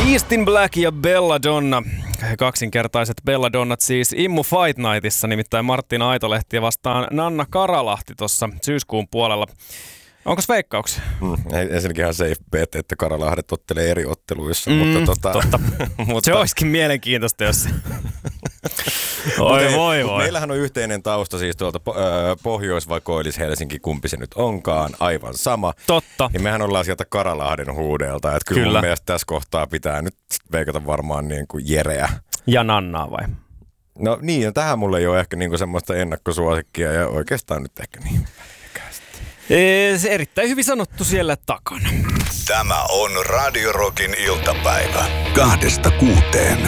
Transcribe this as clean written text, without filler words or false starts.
Beast in Black ja Belladonna. Kaksinkertaiset Belladonnat siis Immu Fight Nightissa, nimittäin Marttiina Aitolehti vastaan Nanna Karalahti tuossa syyskuun puolella. Onko veikkauksia? Ensinnäkin ihan safe bet, että Karalahdet ottelee eri otteluissa. Totta. Mutta se olisikin mielenkiintoista, jos voi. Meillähän on yhteinen tausta siis tuolta Pohjois- vai Koillis-Helsinki, kumpi se nyt onkaan, aivan sama. Totta. Ja mehän ollaan sieltä Karalahden huudeelta. Että kyllä mun mielestä tässä kohtaa pitää nyt veikata varmaan niin kuin Jereä. Ja Nannaa vai? No niin, tähän mulle ei ole ehkä niin kuin semmoista ennakkosuosikkia ja oikeastaan nyt ehkä niin. Se erittäin hyvin sanottu siellä takana. Tämä on Radio Rockin iltapäivä 2-6.